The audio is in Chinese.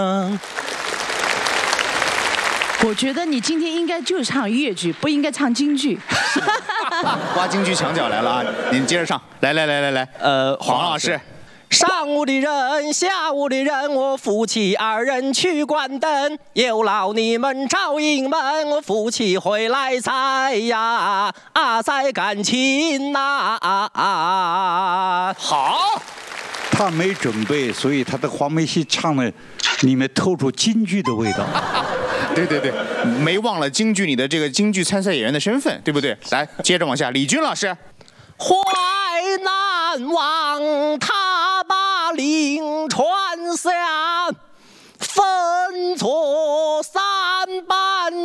我觉得你今天应该就唱粤剧，不应该唱京剧。 挖京剧墙角来了啊！您接着唱，来，黄老师。 上午的人，下午的人，我夫妻二人去关灯，有劳你们照应门，我夫妻回来采呀，采感情呐。 好， 他没准备，所以他的黄梅戏唱的里面透出京剧的味道。 对，没忘了京剧你的这个京剧参赛演员的身份，对不对？来，接着往下，李军老师。 淮南王他把令传下，分作